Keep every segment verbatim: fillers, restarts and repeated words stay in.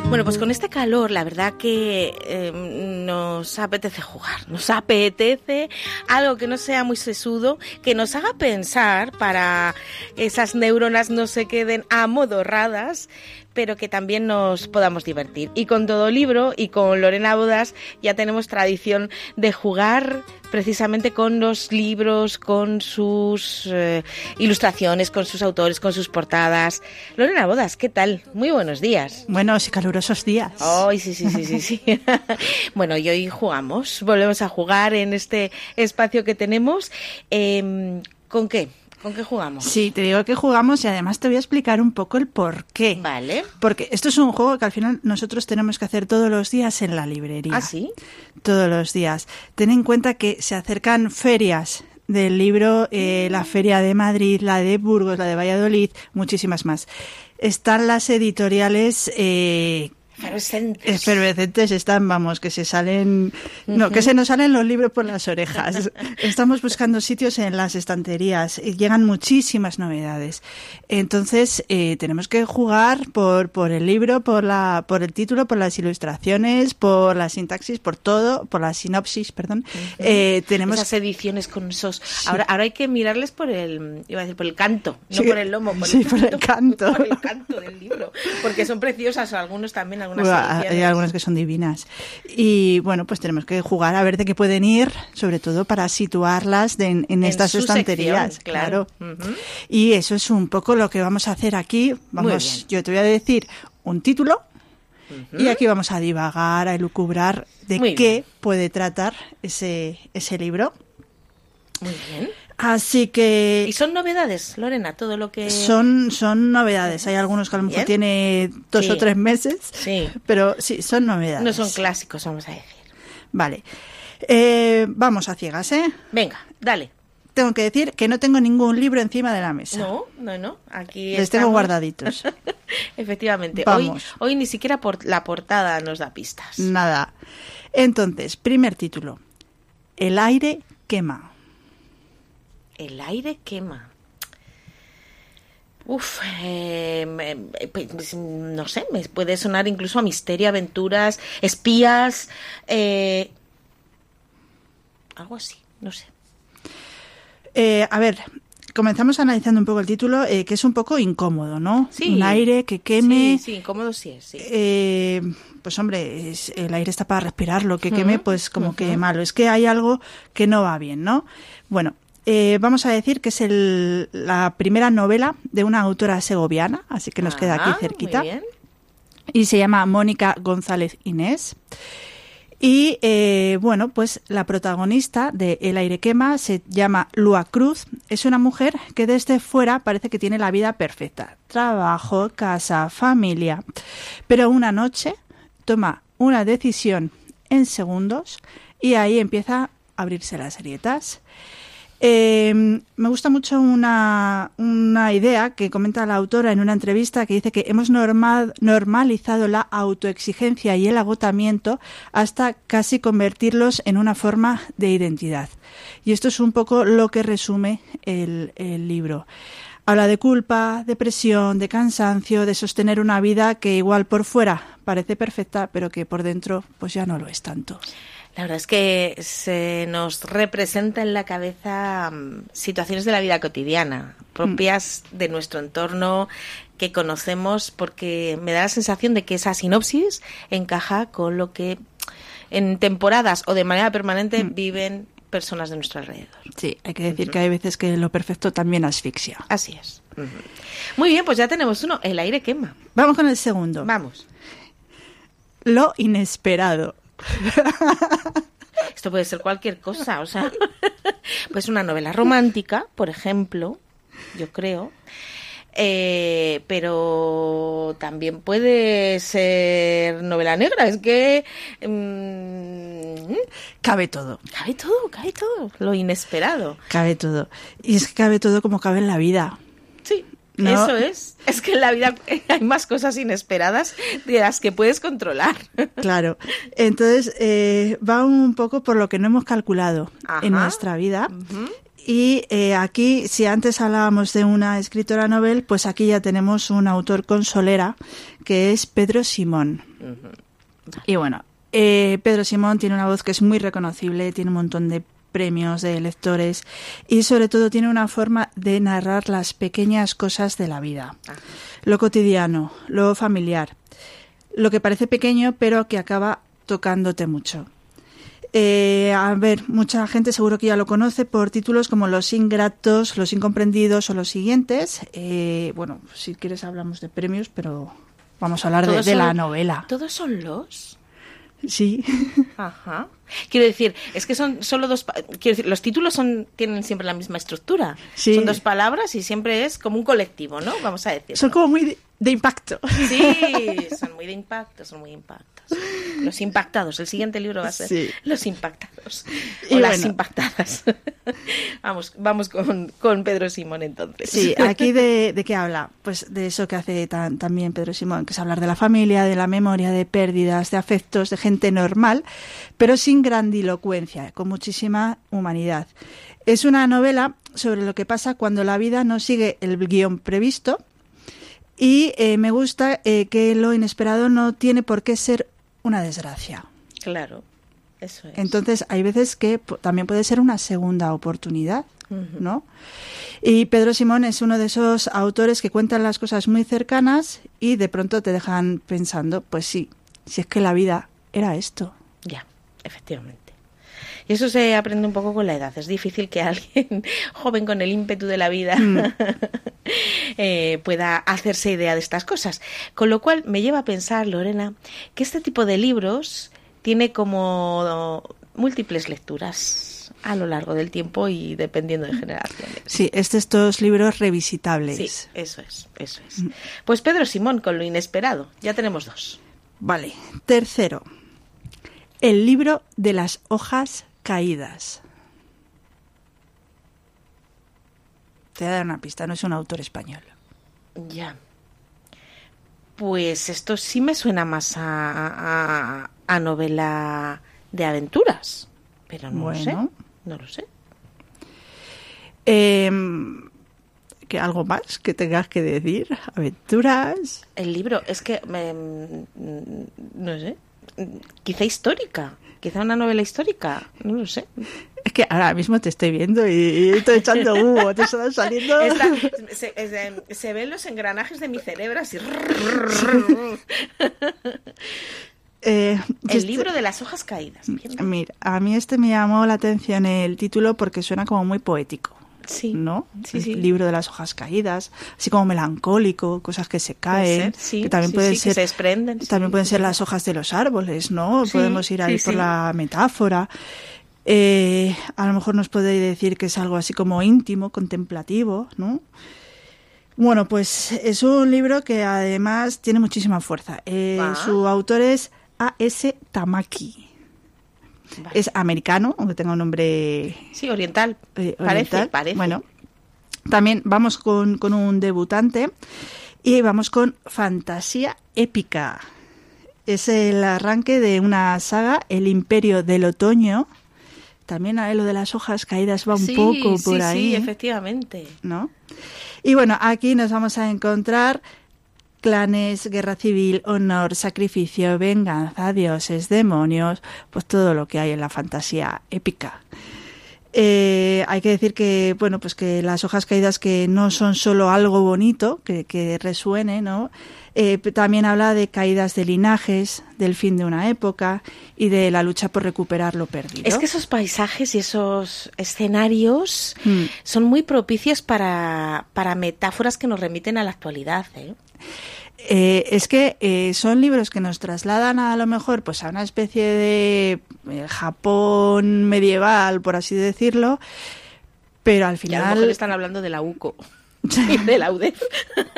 Bueno, pues con este calor, la verdad que eh, nos apetece jugar, nos apetece algo que no sea muy sesudo, que nos haga pensar para esas neuronas no se queden amodorradas, pero que también nos podamos divertir. Y con Todo Libro y con Lorena Bodas ya tenemos tradición de jugar precisamente con los libros, con sus eh, ilustraciones, con sus autores, con sus portadas. Lorena Bodas, ¿qué tal? Muy buenos días. Buenos y calurosos días. Oh, sí, sí, sí, sí, sí. Bueno, y hoy jugamos, volvemos a jugar en este espacio que tenemos. Eh, ¿Con qué? ¿Con qué jugamos? Sí, te digo que jugamos y además te voy a explicar un poco el por qué. Vale. Porque esto es un juego que al final nosotros tenemos que hacer todos los días en la librería. ¿Ah, sí? Todos los días. Ten en cuenta que se acercan ferias del libro, eh, la Feria de Madrid, la de Burgos, la de Valladolid, muchísimas más. Están las editoriales... Eh, Efervescentes. Efervescentes están, vamos, que se salen... No, uh-huh. que se nos salen los libros por las orejas. Estamos buscando sitios en las estanterías. Llegan muchísimas novedades. Entonces, eh, tenemos que jugar por, por el libro, por la, por el título, por las ilustraciones, por la sintaxis, por todo, por la sinopsis, perdón. Uh-huh. Eh, tenemos esas ediciones con esos... Sí. Ahora, ahora hay que mirarles por el... Iba a decir, por el canto, no sí. por el lomo. Por sí, el por el canto. Por el canto del libro. Porque son preciosas, algunos también, algunas Bueno, ediciones. Hay algunas que son divinas. Y bueno, pues tenemos que jugar a ver de qué pueden ir, sobre todo para situarlas de, en, en estas en estanterías. Sección, claro. claro. Uh-huh. Y eso es un poco lo que vamos a hacer aquí. Vamos, yo te voy a decir un título uh-huh. y aquí vamos a divagar, a elucubrar de Muy qué bien. puede tratar ese, ese libro. Muy bien. Así que... ¿Y son novedades, Lorena, todo lo que...? Son, son novedades. Hay algunos que a lo mejor tiene dos sí. o tres meses, sí. pero sí, son novedades. No son clásicos, vamos a decir. Vale. Eh, vamos a ciegas, ¿eh? Venga, dale. Tengo que decir que no tengo ningún libro encima de la mesa. No, no, no. Aquí Les estamos... tengo guardaditos. Efectivamente. Vamos. Hoy, hoy ni siquiera por la portada nos da pistas. Nada. Entonces, primer título. El aire quema. El aire quema. Uf, eh, pues, no sé, me puede sonar incluso a misterio, aventuras, espías, eh, algo así, no sé. Eh, a ver, comenzamos analizando un poco el título, eh, que es un poco incómodo, ¿no? Sí. Un aire que queme. Sí, sí, incómodo sí es, sí. Eh, pues hombre, es, el aire está para respirar, lo que queme, uh-huh. pues como uh-huh. que malo. Es que hay algo que no va bien, ¿no? Bueno, Eh, vamos a decir que es el, la primera novela de una autora segoviana, así que nos ah, queda aquí cerquita. Muy bien. Y se llama Mónica González Inés. Y eh, bueno, pues la protagonista de El aire quema se llama Lua Cruz. Es una mujer que desde fuera parece que tiene la vida perfecta. Trabajo, casa, familia. Pero una noche toma una decisión en segundos y ahí empieza a abrirse las grietas. Eh, me gusta mucho una, una idea que comenta la autora en una entrevista que dice que hemos normal, normalizado la autoexigencia y el agotamiento hasta casi convertirlos en una forma de identidad. Y esto es un poco lo que resume el, el libro. Habla de culpa, depresión, de cansancio, de sostener una vida que igual por fuera parece perfecta, pero que por dentro pues ya no lo es tanto. La verdad es que se nos representa en la cabeza um, situaciones de la vida cotidiana, propias mm. de nuestro entorno, que conocemos, porque me da la sensación de que esa sinopsis encaja con lo que en temporadas o de manera permanente mm. viven personas de nuestro alrededor. Sí, hay que decir uh-huh. que hay veces que lo perfecto también asfixia. Así es. Uh-huh. Muy bien, pues ya tenemos uno, el aire quema. Vamos con el segundo. Vamos. Lo inesperado. Esto puede ser cualquier cosa, o sea, pues una novela romántica, por ejemplo, yo creo, eh, pero también puede ser novela negra, es que mmm, cabe todo. Cabe todo, cabe todo, lo inesperado. Cabe todo, y es que cabe todo como cabe en la vida. Sí. ¿No? Eso es. Es que en la vida hay más cosas inesperadas de las que puedes controlar. Claro. Entonces, eh, va un poco por lo que no hemos calculado Ajá. en nuestra vida. Uh-huh. Y eh, aquí, si antes hablábamos de una escritora novel, pues aquí ya tenemos un autor con solera, que es Pedro Simón. Uh-huh. Y bueno, eh, Pedro Simón tiene una voz que es muy reconocible, tiene un montón de premios de lectores y sobre todo tiene una forma de narrar las pequeñas cosas de la vida, uh-huh. lo cotidiano, lo familiar, lo que parece pequeño pero que acaba tocándote mucho. Eh, a ver, mucha gente seguro que ya lo conoce por títulos como Los Ingratos, Los Incomprendidos o los siguientes. Eh, bueno, si quieres hablamos de premios, pero vamos a hablar de, de son, la novela. ¿Todos son los? Sí. Ajá. Quiero decir, es que son solo dos... Quiero decir, los títulos son tienen siempre la misma estructura. Sí. Son dos palabras y siempre es como un colectivo, ¿no? Vamos a decir. Son como muy de, de impacto. Sí, son muy de impacto, son muy impactos. Los impactados. El siguiente libro va a ser sí. Los impactados. O y las bueno. impactadas. Vamos, vamos con, con Pedro Simón entonces. Sí, aquí de, de qué habla. Pues de eso que hace tan, también Pedro Simón, que es hablar de la familia, de la memoria, de pérdidas, de afectos, de gente normal, pero sin grandilocuencia, con muchísima humanidad. Es una novela sobre lo que pasa cuando la vida no sigue el guión previsto y eh, me gusta eh, que lo inesperado no tiene por qué ser una desgracia. Claro, eso es. Entonces hay veces que p- también puede ser una segunda oportunidad, uh-huh. ¿no? Y Pedro Simón es uno de esos autores que cuentan las cosas muy cercanas y de pronto te dejan pensando, pues sí, si es que la vida era esto. Ya, efectivamente. Y eso se aprende un poco con la edad. Es difícil que alguien joven con el ímpetu de la vida mm. eh, pueda hacerse idea de estas cosas. Con lo cual me lleva a pensar, Lorena, que este tipo de libros tiene como múltiples lecturas a lo largo del tiempo y dependiendo de generaciones. Sí, es de estos libros revisitables. Sí, eso es, eso es. Mm. Pues Pedro Simón, con Lo Inesperado. Ya tenemos dos. Vale. Tercero. El libro de las hojas caídas. Te voy a dar una pista, no es un autor español. Ya. Pues esto sí me suena más a, a, a novela de aventuras, pero no bueno. lo sé. No lo sé. Eh, ¿que algo más que tengas que decir? ¿Aventuras? El libro, es que me, no sé. Quizá histórica, quizá una novela histórica, no lo sé. Es que ahora mismo te estoy viendo y estoy echando humo, te están saliendo... Esta, se, se, se ven los engranajes de mi cerebro así... Eh, el este, libro de las hojas caídas. Mira, a mí este me llamó la atención el título porque suena como muy poético. Sí, ¿no? Sí, el sí. libro de las hojas caídas, así como melancólico, cosas que se caen, ser, sí, que también sí, pueden sí, ser, que se desprenden, también sí, pueden sí. ser las hojas de los árboles, ¿no? Sí, Podemos ir ahí sí, por sí. la metáfora. Eh, a lo mejor nos puede decir que es algo así como íntimo, contemplativo, ¿no? Bueno, pues es un libro que además tiene muchísima fuerza. Eh, ah. Su autor es A S Tamaki. Vale. Es americano, aunque tenga un nombre... Sí, oriental. Eh, parece, oriental. parece. Bueno, también vamos con, con un debutante y vamos con Fantasía Épica. Es el arranque de una saga, El Imperio del Otoño. También a lo de las hojas caídas va un sí, poco por sí, ahí. Sí, efectivamente. ¿No? Y bueno, aquí nos vamos a encontrar clanes, guerra civil, honor, sacrificio, venganza, dioses, demonios, pues todo lo que hay en la fantasía épica. Eh, hay que decir que, bueno, pues que las hojas caídas que no son solo algo bonito, que, que resuene, ¿no? Eh, también habla de caídas de linajes, del fin de una época y de la lucha por recuperar lo perdido. Es que esos paisajes y esos escenarios mm. son muy propicios para, para metáforas que nos remiten a la actualidad, ¿eh? Eh, es que eh, son libros que nos trasladan a, a lo mejor pues a una especie de eh, Japón medieval, por así decirlo, pero al final... Y a lo mejor están hablando de la U C O y de la U D E F.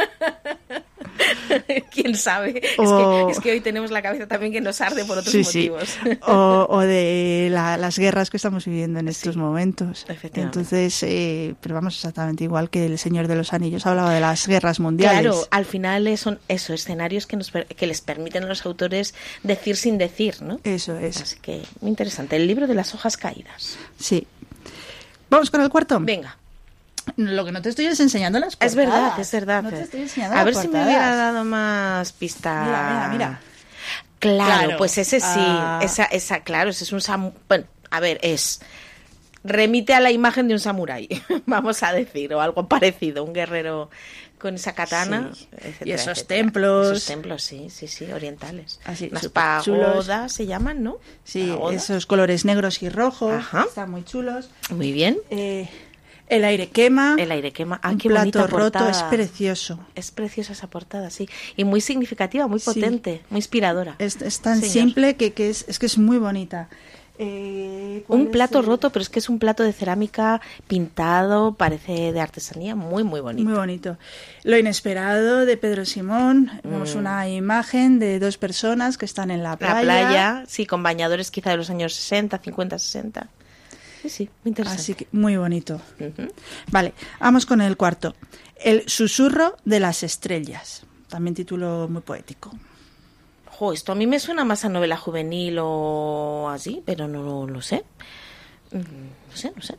¿Quién sabe? O... Es, que, es que hoy tenemos la cabeza también que nos arde por otros sí, motivos. Sí. O, o de la, las guerras que estamos viviendo en estos sí, momentos. Entonces, eh, pero vamos, exactamente igual que El Señor de los Anillos hablaba de las guerras mundiales. Claro, al final son eso, escenarios que, nos, que les permiten a los autores decir sin decir, ¿no? Eso es. Así que muy interesante. El libro de las hojas caídas. Sí. ¿Vamos con el cuarto? Venga. Lo que no te estoy es enseñando las portadas. Es verdad, es verdad. No te estoy enseñando A las ver portadas. si me hubiera dado más pista. Mira, mira, mira. Claro, Claro. pues ese sí. Ah. Esa, esa, claro, ese es un samu... Bueno, a ver, es... Remite a la imagen de un samurái, vamos a decir, o algo parecido, un guerrero con esa katana, Sí. etcétera, Y esos etcétera. templos. Esos templos, sí, sí, sí, orientales. Así, Las superchulos. pagodas se llaman, ¿no? Sí, Pagodas. esos colores negros y rojos. Ajá. Están muy chulos. Muy bien. Eh, el aire quema. El aire quema. Ah, un qué plato bonita roto, portada. es precioso. Es preciosa esa portada, sí. Y muy significativa, muy Sí. potente, muy inspiradora. Es, es tan Señor. simple que, que es, es que es muy bonita. Eh, ¿cuál Un es plato el- roto, pero es que es un plato de cerámica pintado, parece de artesanía, muy, muy bonito. Muy bonito. Lo inesperado de Pedro Simón. Vemos Mm. una imagen de dos personas que están en la playa. La playa, sí, con bañadores quizá de los años sesenta, cincuenta, sesenta. Sí, sí, muy interesante. Así que muy bonito. Ujú. Vale, vamos con el cuarto. El susurro de las estrellas. También título muy poético. Jo, esto a mí me suena más a novela juvenil o así, pero no lo, lo sé. Mm, No sé, no sé.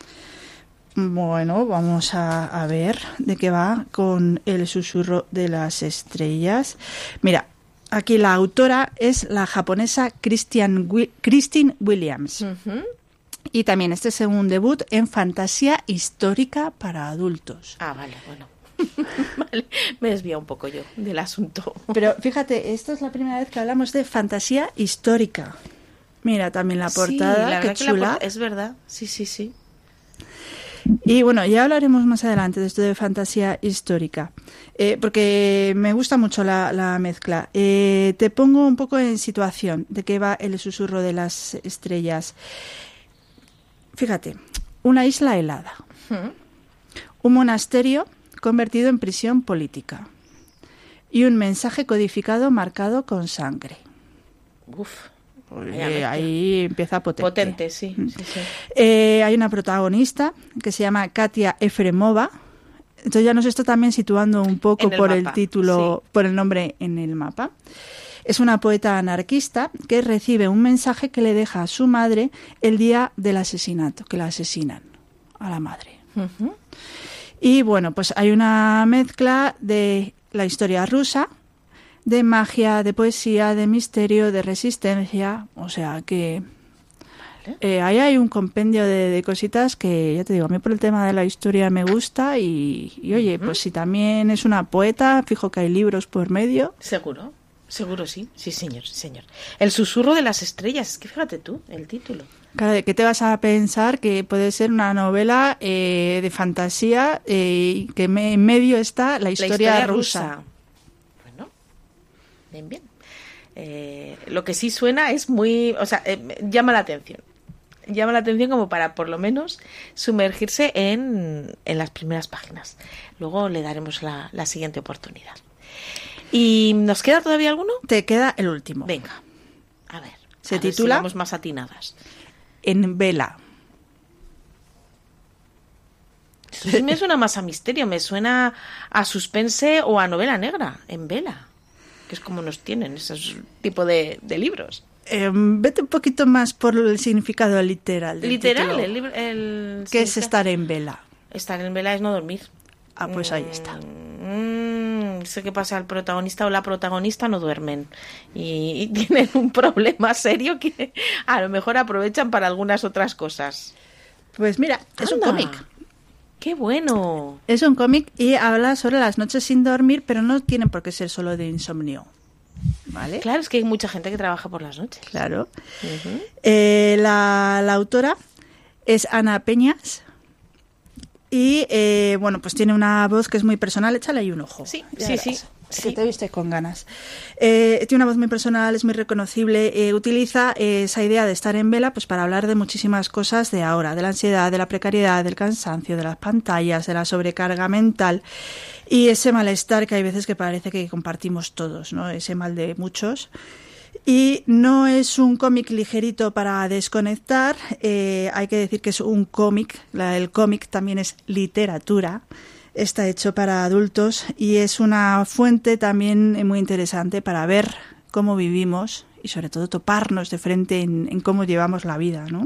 Bueno, vamos a, a ver de qué va con el susurro de las estrellas. Mira, aquí la autora es la japonesa Christian Wi- Christine Williams. Ujú. Y también este es un debut en fantasía histórica para adultos. Ah, vale, bueno. Vale, me desvía un poco yo del asunto. Pero fíjate, esta es la primera vez que hablamos de fantasía histórica. Mira, también la portada, Sí, la qué verdad que la chula. porta- es verdad, sí, sí, sí. Y bueno, ya hablaremos más adelante de esto de fantasía histórica, eh, porque me gusta mucho la, la mezcla. Eh, te pongo un poco en situación de qué va el susurro de las estrellas. Fíjate, una isla helada, Ujú. un monasterio convertido en prisión política y un mensaje codificado marcado con sangre. Uf. Eh, Vaya mezcla. ahí empieza potente. Potente, sí, sí, sí. Eh, hay una protagonista que se llama Katia Efremova. Entonces ya nos está también situando un poco En el por el mapa, título, sí. por el nombre en el mapa. Es una poeta anarquista que recibe un mensaje que le deja a su madre el día del asesinato, que la asesinan a la madre. Ujú. Y bueno, pues hay una mezcla de la historia rusa, de magia, de poesía, de misterio, de resistencia, o sea que Vale. eh, ahí hay un compendio de, de cositas que, ya te digo, a mí por el tema de la historia me gusta y, y oye, pues si también es una poeta, fijo que hay libros por medio. Seguro, seguro sí, sí señor, sí señor. El susurro de las estrellas, es que fíjate tú, el título. Claro, ¿de qué te vas a pensar que puede ser una novela eh, de fantasía eh, y que me- en medio está la historia, La historia rusa? rusa. Bueno, bien, bien. Eh, lo que sí suena es muy, o sea, eh, llama la atención. Llama la atención como para por lo menos sumergirse en, en las primeras páginas. Luego le daremos la, la siguiente oportunidad. ¿Y nos queda todavía alguno? Te queda el último. Venga, a ver. Se a ver si titula vamos más atinadas. En vela. Esto sí me suena más a misterio, me suena a suspense o a novela negra, en vela, que es como nos tienen esos tipo de, de libros. Eh, vete un poquito más por el significado literal. del Literal, título. el libro... El, ¿Qué es significa- estar en vela? Estar en vela es no dormir. Ah, pues ahí está. Mm, sé qué pasa, el protagonista o la protagonista no duermen y, y tienen un problema serio que a lo mejor aprovechan para algunas otras cosas. Pues mira, es un Anda, cómic. ¡Qué bueno! Es un cómic y habla sobre las noches sin dormir, pero no tienen por qué ser solo de insomnio. ¿Vale? Claro, es que hay mucha gente que trabaja por las noches. Claro. Ujú. Eh, la, la autora es Ana Peñas y, eh, bueno, pues tiene una voz que es muy personal. Échale ahí un ojo. Sí, Ya sí, verás. sí, Es sí. que te viste con ganas. Eh, tiene una voz muy personal, es muy reconocible. Eh, utiliza eh, esa idea de estar en vela pues para hablar de muchísimas cosas de ahora, de la ansiedad, de la precariedad, del cansancio, de las pantallas, de la sobrecarga mental y ese malestar que hay veces que parece que compartimos todos, ¿no? Ese mal de muchos. Y no es un cómic ligerito para desconectar, eh, hay que decir que es un cómic, la- el cómic también es literatura, está hecho para adultos y es una fuente también muy interesante para ver cómo vivimos y sobre todo toparnos de frente en, en cómo llevamos la vida, ¿no?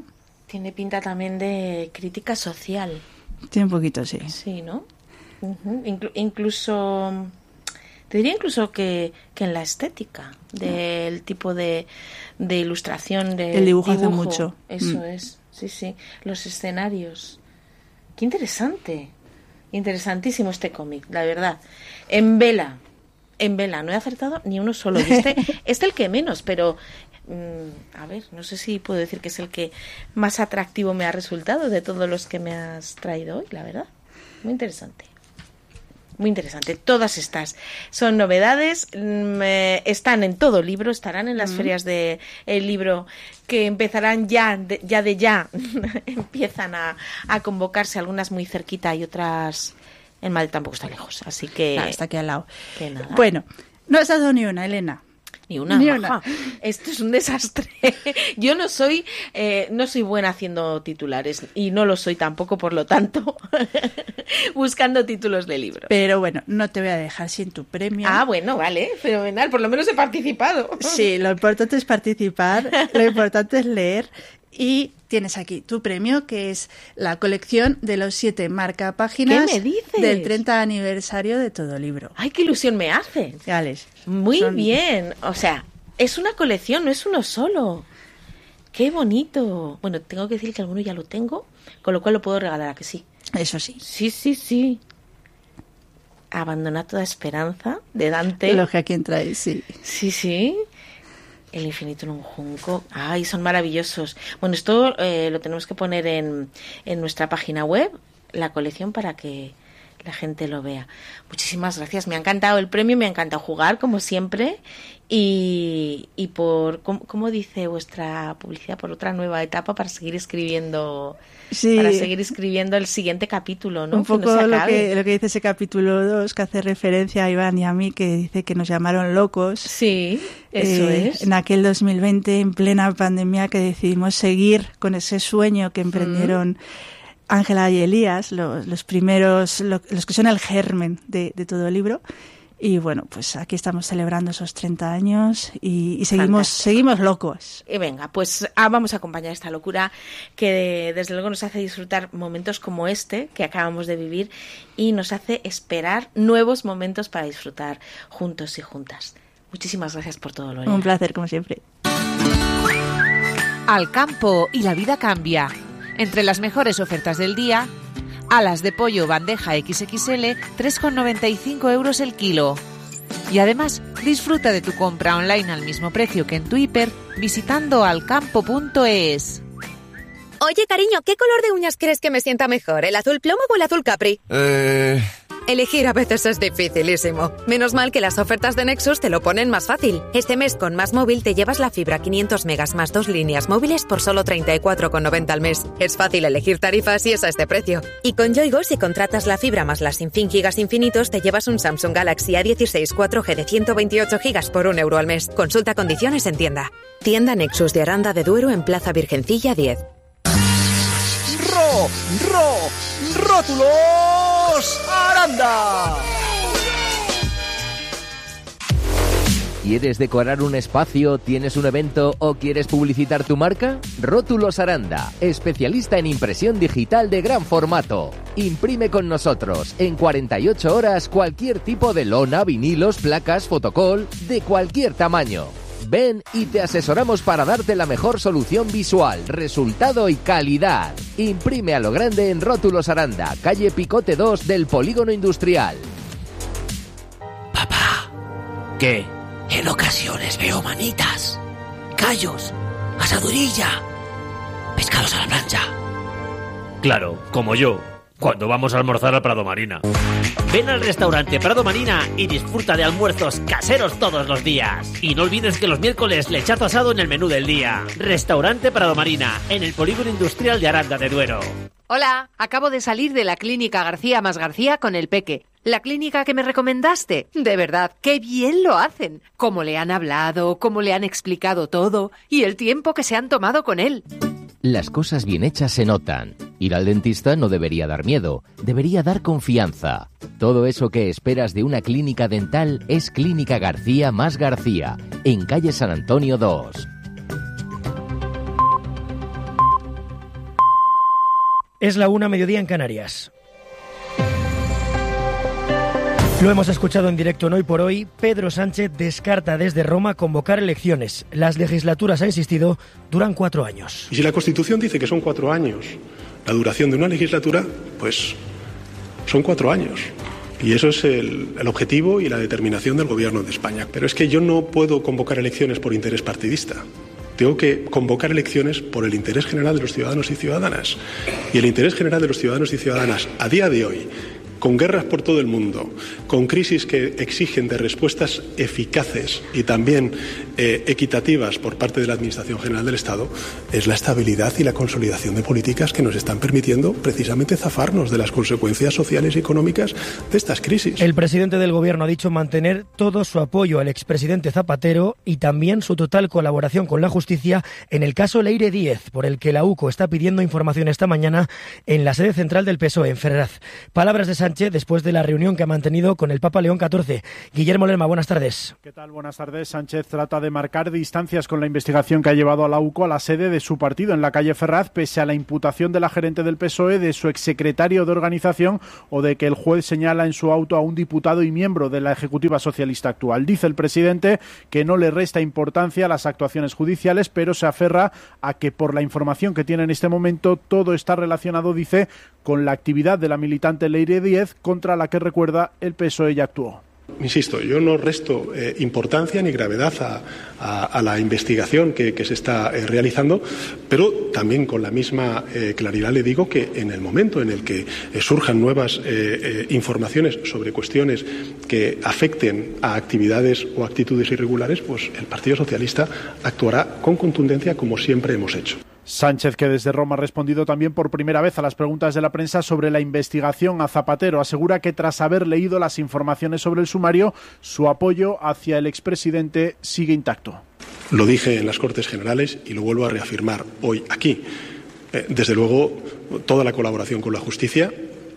Tiene pinta también de crítica social. Tiene un poquito, sí. Sí, ¿no? Uh-huh. Inclu- incluso, te diría incluso que, que en la estética del tipo de, de ilustración, de el dibujo, dibujo hace mucho. Eso mm. es, sí, sí. Los escenarios. Qué interesante. Interesantísimo este cómic, la verdad. En vela, en vela, no he acertado ni uno solo. Y este, este el que menos, pero... a ver, no sé si puedo decir que es el que más atractivo me ha resultado de todos los que me has traído hoy, la verdad. Muy interesante. Muy interesante. Todas estas son novedades, mmm, están en todo libro, estarán en las mm. ferias de el libro que empezarán ya de ya, de ya. empiezan a, a convocarse, algunas muy cerquita y otras en Madrid tampoco está lejos, así que... Ah, está aquí al lado. Que nada. Bueno, no has dado ni una, Elena. Ni una, Ni una. Esto es un desastre. Yo no soy eh, no soy buena haciendo titulares y no lo soy tampoco, por lo tanto, buscando títulos de libro. Pero bueno, no te voy a dejar sin tu premio. Ah, bueno, vale, fenomenal. Por lo menos he participado. Sí, lo importante es participar, lo importante es leer. Y tienes aquí tu premio, que es la colección de los siete marcapáginas ¿Qué me dices? Del treinta aniversario de Todo Libro. ¡Ay, qué ilusión me hace! Alex, Muy son... bien. O sea, es una colección, no es uno solo. ¡Qué bonito! Bueno, tengo que decir que alguno ya lo tengo, con lo cual lo puedo regalar, ¿a que sí? Eso sí. Sí, sí, sí. Abandona toda esperanza, de Dante. Lo que a quien traes, sí. Sí, sí. El infinito en un junco. Ay, son maravillosos. Bueno, esto eh, lo tenemos que poner en, en nuestra página web, la colección, para que la gente lo vea. Muchísimas gracias. Me ha encantado el premio, me ha encantado jugar, como siempre. Y, y por, ¿cómo, cómo dice vuestra publicidad? Por otra nueva etapa para seguir escribiendo... Sí. Para seguir escribiendo el siguiente capítulo, ¿no? Un poco que no lo, que, lo que dice ese capítulo dos, que hace referencia a Iván y a mí, que dice que nos llamaron locos. Sí, eso eh, es. En aquel dos mil veinte, en plena pandemia, que decidimos seguir con ese sueño que emprendieron Ángela mm. y Elías, los, los primeros, lo, los que son el germen de, de todo el libro. Y bueno, pues aquí estamos celebrando esos treinta años y, y seguimos seguimos locos. Y venga, pues ah, vamos a acompañar esta locura que desde luego nos hace disfrutar momentos como este que acabamos de vivir y nos hace esperar nuevos momentos para disfrutar juntos y juntas. Muchísimas gracias por todo, Lorena. Un placer, como siempre. Al campo y la vida cambia. Entre las mejores ofertas del día... Alas de pollo bandeja equis equis ele, tres con noventa y cinco euros el kilo. Y además, disfruta de tu compra online al mismo precio que en tu hiper visitando alcampo punto es. Oye, cariño, ¿qué color de uñas crees que me sienta mejor? ¿El azul plomo o el azul capri? Eh... Elegir a veces es dificilísimo. Menos mal que las ofertas de Nexus te lo ponen más fácil. Este mes con Más Móvil te llevas la fibra quinientos megas más dos líneas móviles por solo treinta y cuatro con noventa al mes. Es fácil elegir tarifas y es a este precio. Y con Yoigo, si contratas la fibra más las sin fin gigas infinitos, te llevas un Samsung Galaxy A dieciséis cuatro G de ciento veintiocho gigas por un euro al mes. Consulta condiciones en tienda. Tienda Nexus de Aranda de Duero en Plaza Virgencilla diez. ¡Ro! ¡Ro! ¡Rótulos Aranda! ¿Quieres decorar un espacio, tienes un evento o quieres publicitar tu marca? Rótulos Aranda, especialista en impresión digital de gran formato. Imprime con nosotros en cuarenta y ocho horas cualquier tipo de lona, vinilos, placas, fotocol, de cualquier tamaño. Ven y te asesoramos para darte la mejor solución visual, resultado y calidad. Imprime a lo grande en Rótulos Aranda, calle Picote dos del Polígono Industrial. Papá, ¿qué? En ocasiones veo manitas, callos, asadurilla, pescados a la plancha. Claro, como yo, cuando vamos a almorzar al Prado Marina. Ven al restaurante Prado Marina y disfruta de almuerzos caseros todos los días. Y no olvides que los miércoles lechazo asado en el menú del día. Restaurante Prado Marina, en el Polígono Industrial de Aranda de Duero. Hola, acabo de salir de la clínica García más García con el Peque. La clínica que me recomendaste. De verdad, qué bien lo hacen. Cómo le han hablado, cómo le han explicado todo y el tiempo que se han tomado con él. Las cosas bien hechas se notan. Ir al dentista no debería dar miedo, debería dar confianza. Todo eso que esperas de una clínica dental es Clínica García más García, en calle San Antonio dos. Es la una, mediodía en Canarias. Lo hemos escuchado en directo en Hoy por Hoy. Pedro Sánchez descarta desde Roma convocar elecciones. Las legislaturas, ha insistido, duran cuatro años. Y si la Constitución dice que son cuatro años la duración de una legislatura, pues son cuatro años. Y eso es el, el objetivo y la determinación del Gobierno de España. Pero es que yo no puedo convocar elecciones por interés partidista. Tengo que convocar elecciones por el interés general de los ciudadanos y ciudadanas. Y el interés general de los ciudadanos y ciudadanas a día de hoy, con guerras por todo el mundo, con crisis que exigen de respuestas eficaces y también eh, equitativas por parte de la Administración General del Estado, es la estabilidad y la consolidación de políticas que nos están permitiendo precisamente zafarnos de las consecuencias sociales y económicas de estas crisis. El presidente del Gobierno ha dicho mantener todo su apoyo al expresidente Zapatero y también su total colaboración con la justicia en el caso Leire Díez, por el que la U C O está pidiendo información esta mañana en la sede central del P S O E, en Ferraz. Palabras de Sánchez después de la reunión que ha mantenido con el Papa León catorce. Guillermo Lerma, buenas tardes. ¿Qué tal? Buenas tardes. Sánchez trata de marcar distancias con la investigación que ha llevado a la U C O a la sede de su partido en la calle Ferraz, pese a la imputación de la gerente del P S O E, de su exsecretario de organización o de que el juez señala en su auto a un diputado y miembro de la ejecutiva socialista actual. Dice el presidente que no le resta importancia a las actuaciones judiciales, pero se aferra a que por la información que tiene en este momento todo está relacionado, dice, con la actividad de la militante Leire Díez, contra la que, recuerda, el P S O E ya actuó. Insisto, yo no resto eh, importancia ni gravedad a, a, a la investigación que, que se está eh, realizando, pero también con la misma eh, claridad le digo que en el momento en el que eh, surjan nuevas eh, eh, informaciones sobre cuestiones que afecten a actividades o actitudes irregulares, pues el Partido Socialista actuará con contundencia como siempre hemos hecho. Sánchez, que desde Roma ha respondido también por primera vez a las preguntas de la prensa sobre la investigación a Zapatero, asegura que tras haber leído las informaciones sobre el sumario, su apoyo hacia el expresidente sigue intacto. Lo dije en las Cortes Generales y lo vuelvo a reafirmar hoy aquí. Eh, desde luego, toda la colaboración con la justicia,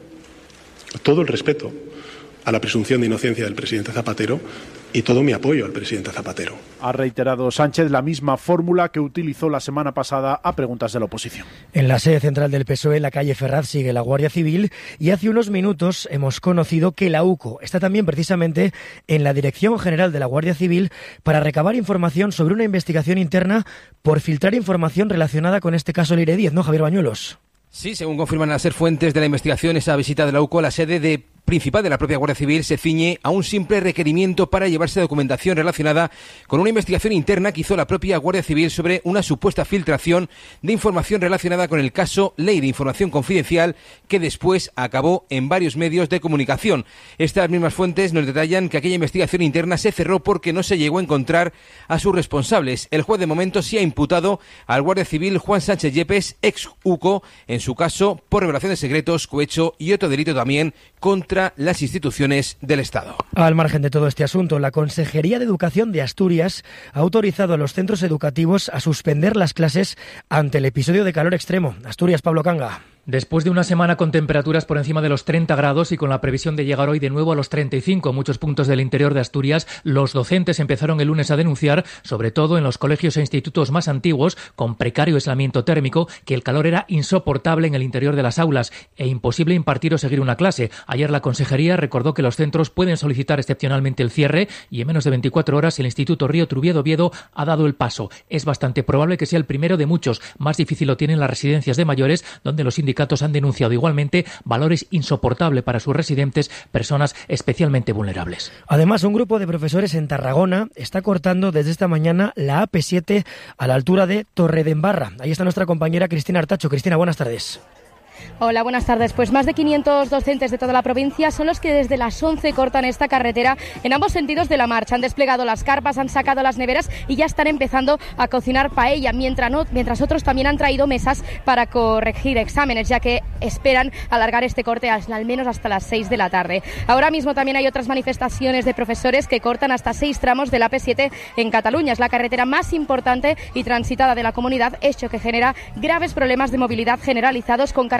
todo el respeto a la presunción de inocencia del presidente Zapatero y todo mi apoyo al presidente Zapatero. Ha reiterado Sánchez la misma fórmula que utilizó la semana pasada a preguntas de la oposición. En la sede central del P S O E, en la calle Ferraz, sigue la Guardia Civil y hace unos minutos hemos conocido que la U C O está también precisamente en la Dirección General de la Guardia Civil para recabar información sobre una investigación interna por filtrar información relacionada con este caso Leire Díez, ¿no, Javier Bañuelos? Sí, según confirman las ser fuentes de la investigación, esa visita de la U C O a la sede de principal de la propia Guardia Civil se ciñe a un simple requerimiento para llevarse documentación relacionada con una investigación interna que hizo la propia Guardia Civil sobre una supuesta filtración de información relacionada con el caso Leire, información confidencial que después acabó en varios medios de comunicación. Estas mismas fuentes nos detallan que aquella investigación interna se cerró porque no se llegó a encontrar a sus responsables. El juez de momento sí ha imputado al Guardia Civil Juan Sánchez Yepes, ex U C O, en su caso por revelación de secretos, cohecho y otro delito también contra las instituciones del Estado. Al margen de todo este asunto, la Consejería de Educación de Asturias ha autorizado a los centros educativos a suspender las clases ante el episodio de calor extremo. Asturias, Pablo Canga. Después de una semana con temperaturas por encima de los treinta grados y con la previsión de llegar hoy de nuevo a los treinta y cinco en muchos puntos del interior de Asturias, los docentes empezaron el lunes a denunciar, sobre todo en los colegios e institutos más antiguos, con precario aislamiento térmico, que el calor era insoportable en el interior de las aulas e imposible impartir o seguir una clase. Ayer la Consejería recordó que los centros pueden solicitar excepcionalmente el cierre y en menos de veinticuatro horas el Instituto Río Trubiedo Oviedo ha dado el paso. Es bastante probable que sea el primero de muchos. Más difícil lo tienen las residencias de mayores, donde los sindicatos han denunciado igualmente valores insoportables para sus residentes, personas especialmente vulnerables. Además, un grupo de profesores en Tarragona está cortando desde esta mañana la A P siete a la altura de Torredembarra. Ahí está nuestra compañera Cristina Artacho. Cristina, buenas tardes. Hola, buenas tardes. Pues más de quinientos docentes de toda la provincia son los que desde las once cortan esta carretera en ambos sentidos de la marcha. Han desplegado las carpas, han sacado las neveras y ya están empezando a cocinar paella, mientras, no, mientras otros también han traído mesas para corregir exámenes, ya que esperan alargar este corte al menos hasta las seis de la tarde. Ahora mismo también hay otras manifestaciones de profesores que cortan hasta seis tramos de la A P siete en Cataluña. Es la carretera más importante y transitada de la comunidad, hecho que genera graves problemas de movilidad generalizados con carreteras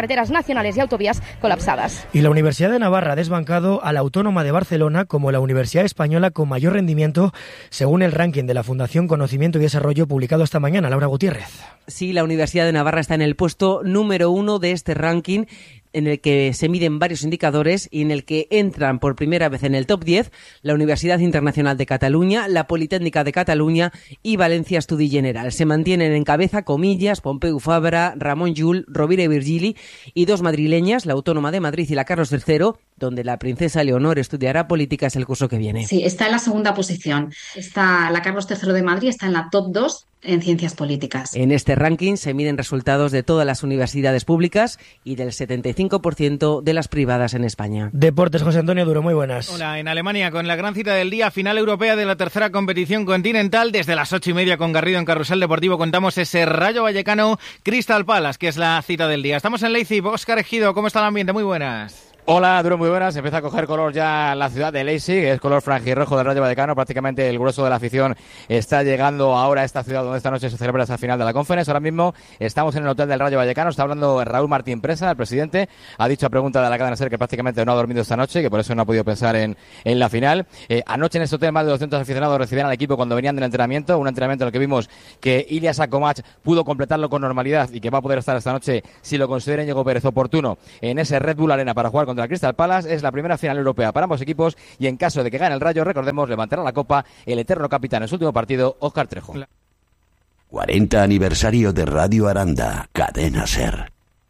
carreteras nacionales y autovías colapsadas. Y la Universidad de Navarra ha desbancado a la Autónoma de Barcelona como la universidad española con mayor rendimiento según el ranking de la Fundación Conocimiento y Desarrollo publicado esta mañana. Laura Gutiérrez. Sí, la Universidad de Navarra está en el puesto número uno de este ranking, en el que se miden varios indicadores y en el que entran por primera vez en el top diez la Universidad Internacional de Cataluña, la Politécnica de Cataluña y Valencia Estudi General. Se mantienen en cabeza Comillas, Pompeu Fabra, Ramon Llull, Rovira i Virgili y dos madrileñas, la Autónoma de Madrid y la Carlos tercero, donde la princesa Leonor estudiará políticas el curso que viene. Sí, está en la segunda posición. Está la Carlos tercero de Madrid, está en la top dos en ciencias políticas. En este ranking se miden resultados de todas las universidades públicas y del setenta y cinco por ciento de las privadas en España. Deportes, José Antonio Duro, muy buenas. Hola, en Alemania con la gran cita del día, final europea de la tercera competición continental. Desde las ocho y media con Garrido en Carrusel Deportivo contamos ese Rayo Vallecano Crystal Palace, que es la cita del día. Estamos en Leipzig. Óscar Ejido, ¿cómo está el ambiente? Muy buenas. Hola, Duro, muy buenas. Empieza a coger color ya la ciudad de Leipzig, es color franjirrojo del Rayo Vallecano. Prácticamente el grueso de la afición está llegando ahora a esta ciudad donde esta noche se celebra esa final de la Conference. Ahora mismo estamos en el hotel del Rayo Vallecano. Está hablando Raúl Martín Presa, el presidente. Ha dicho a pregunta de la cadena SER que prácticamente no ha dormido esta noche, que por eso no ha podido pensar en, en la final. Eh, anoche en este hotel más de doscientos aficionados recibían al equipo cuando venían del entrenamiento. Un entrenamiento en el que vimos que Ilya Sakomach pudo completarlo con normalidad y que va a poder estar esta noche, si lo considera Íñigo Pérez oportuno, en ese Red Bull Arena para jugar contra el Crystal Palace. Es la primera final europea para ambos equipos y en caso de que gane el Rayo, recordemos, levantará la copa el eterno capitán en su último partido, Óscar Trejo. cuarenta aniversario de Radio Aranda, Cadena SER.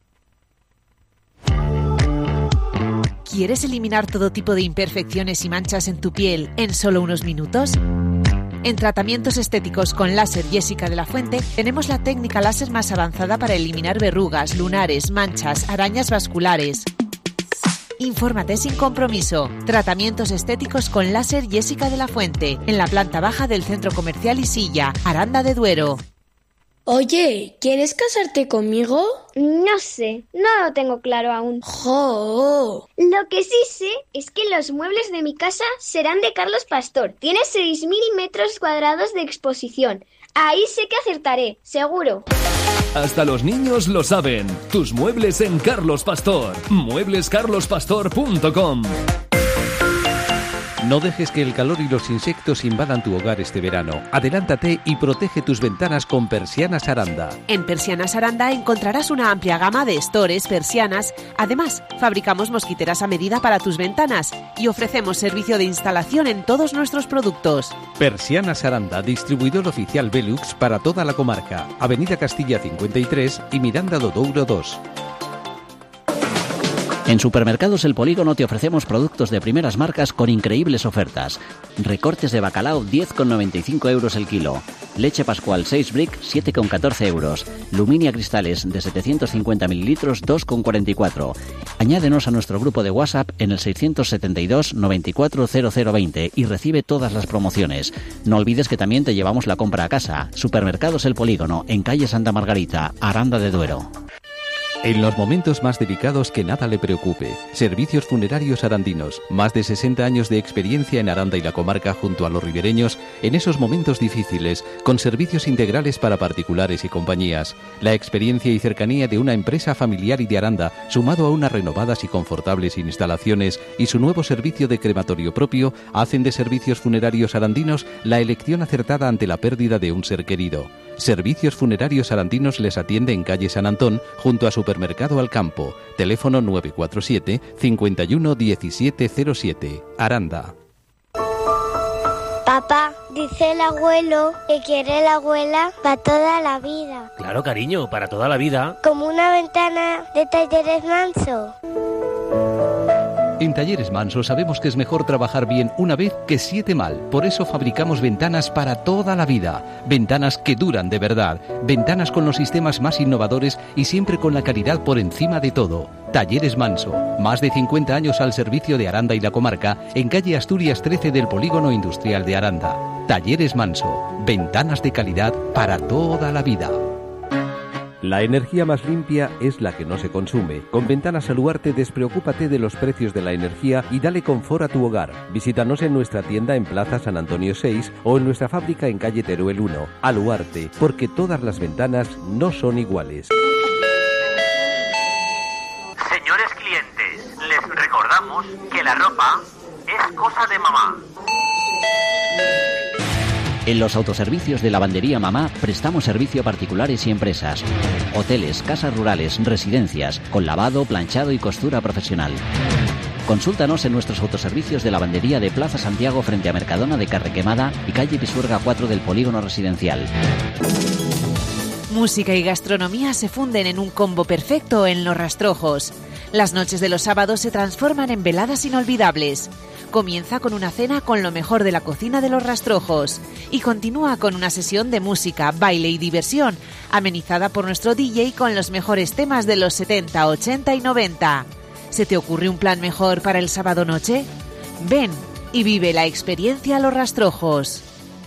¿Quieres eliminar todo tipo de imperfecciones y manchas en tu piel en solo unos minutos? En Tratamientos Estéticos con Láser Jessica de la Fuente tenemos la técnica láser más avanzada para eliminar verrugas, lunares, manchas, arañas vasculares. Infórmate sin compromiso. Tratamientos estéticos con láser Jessica de la Fuente, en la planta baja del Centro Comercial Isilla, Aranda de Duero. Oye, ¿quieres casarte conmigo? No sé, no lo tengo claro aún. ¡Jo! Lo que sí sé es que los muebles de mi casa serán de Carlos Pastor. Tiene seis mil metros cuadrados de exposición. Ahí sé que acertaré, seguro. Hasta los niños lo saben. Tus muebles en Carlos Pastor. muebles carlos pastor punto com. No dejes que el calor y los insectos invadan tu hogar este verano. Adelántate y protege tus ventanas con Persianas Aranda. En Persianas Aranda encontrarás una amplia gama de estores, persianas. Además, fabricamos mosquiteras a medida para tus ventanas y ofrecemos servicio de instalación en todos nuestros productos. Persianas Aranda, distribuidor oficial Velux para toda la comarca. Avenida Castilla cincuenta y tres y Miranda do Douro dos. En Supermercados El Polígono te ofrecemos productos de primeras marcas con increíbles ofertas. Recortes de bacalao diez con noventa y cinco euros el kilo. Leche Pascual seis Brick siete con catorce euros. Luminia Cristales de setecientos cincuenta mililitros dos con cuarenta y cuatro. Añádenos a nuestro grupo de WhatsApp en el seiscientos setenta y dos noventa y cuatro cero cero veinte y recibe todas las promociones. No olvides que también te llevamos la compra a casa. Supermercados El Polígono, en calle Santa Margarita, Aranda de Duero. En los momentos más delicados, que nada le preocupe. Servicios Funerarios Arandinos. Más de sesenta años de experiencia en Aranda y la comarca junto a los ribereños en esos momentos difíciles, con servicios integrales para particulares y compañías. La experiencia y cercanía de una empresa familiar y de Aranda, sumado a unas renovadas y confortables instalaciones y su nuevo servicio de crematorio propio, hacen de Servicios Funerarios Arandinos la elección acertada ante la pérdida de un ser querido. Servicios Funerarios Arandinos les atiende en calle San Antón, junto a Supermercado Alcampo. Teléfono nueve cuatro siete, cinco uno uno siete cero siete. Aranda. Papá, dice el abuelo que quiere la abuela para toda la vida. Claro, cariño, para toda la vida. Como una ventana de Talleres Manso. En Talleres Manso sabemos que es mejor trabajar bien una vez que siete mal. Por eso fabricamos ventanas para toda la vida. Ventanas que duran de verdad. Ventanas con los sistemas más innovadores y siempre con la calidad por encima de todo. Talleres Manso. Más de cincuenta años al servicio de Aranda y la comarca, en calle Asturias trece del Polígono Industrial de Aranda. Talleres Manso. Ventanas de calidad para toda la vida. La energía más limpia es la que no se consume. Con Ventanas Aluarte despreocúpate de los precios de la energía y dale confort a tu hogar. Visítanos en nuestra tienda en Plaza San Antonio seis o en nuestra fábrica en calle Teruel uno. Aluarte, porque todas las ventanas no son iguales. recordamos que la ropa es cosa de mamá. En los autoservicios de Lavandería Mamá prestamos servicio a particulares y empresas. Hoteles, casas rurales, residencias, con lavado, planchado y costura profesional. Consúltanos en nuestros autoservicios de lavandería de Plaza Santiago frente a Mercadona de Carrequemada y calle Pisuerga cuatro del Polígono Residencial. Música y gastronomía se funden en un combo perfecto en Los Rastrojos. Las noches de los sábados se transforman en veladas inolvidables. Comienza con una cena con lo mejor de la cocina de Los Rastrojos y continúa con una sesión de música, baile y diversión, amenizada por nuestro D J con los mejores temas de los setenta, ochenta y noventa. ¿Se te ocurre un plan mejor para el sábado noche? Ven y vive la experiencia Los Rastrojos.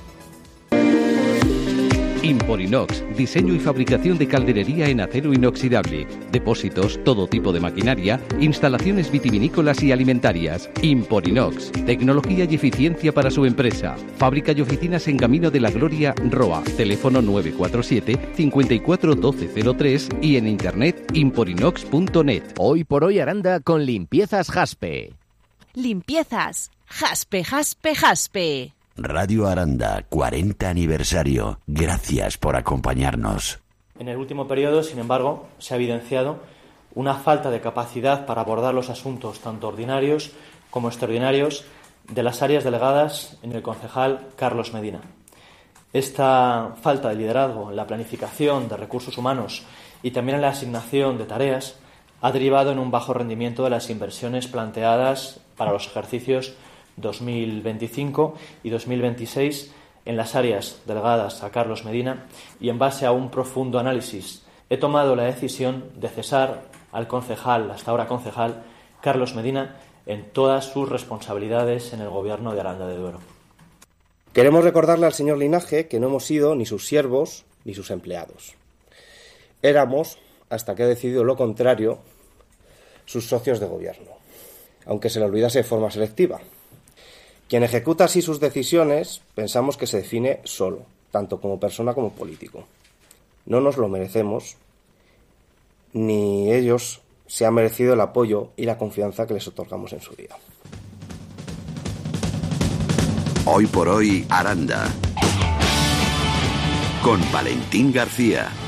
Imporinox, diseño y fabricación de calderería en acero inoxidable, depósitos, todo tipo de maquinaria, instalaciones vitivinícolas y alimentarias. Imporinox, tecnología y eficiencia para su empresa. Fábrica y oficinas en Camino de la Gloria, Roa. Teléfono nueve cuatro siete, cinco cuatro uno dos cero tres y en internet imporinox punto net. Hoy por hoy Aranda con Limpiezas Jaspe. Limpiezas Jaspe, Jaspe, Jaspe. Radio Aranda, cuarenta aniversario. Gracias por acompañarnos. En el último periodo, sin embargo, se ha evidenciado una falta de capacidad para abordar los asuntos tanto ordinarios como extraordinarios de las áreas delegadas en el concejal Carlos Medina. Esta falta de liderazgo en la planificación de recursos humanos y también en la asignación de tareas ha derivado en un bajo rendimiento de las inversiones planteadas para los ejercicios dos mil veinticinco y dos mil veintiséis en las áreas delegadas a Carlos Medina, y en base a un profundo análisis he tomado la decisión de cesar al concejal, hasta ahora concejal, Carlos Medina, en todas sus responsabilidades en el gobierno de Aranda de Duero. Queremos recordarle al señor Linaje que no hemos sido ni sus siervos ni sus empleados. Éramos, hasta que ha decidido lo contrario, sus socios de gobierno, aunque se le olvidase de forma selectiva. Quien ejecuta así sus decisiones, pensamos que se define solo, tanto como persona como político. No nos lo merecemos, ni ellos se han merecido el apoyo y la confianza que les otorgamos en su día. Hoy por hoy, Aranda. Con Valentín García.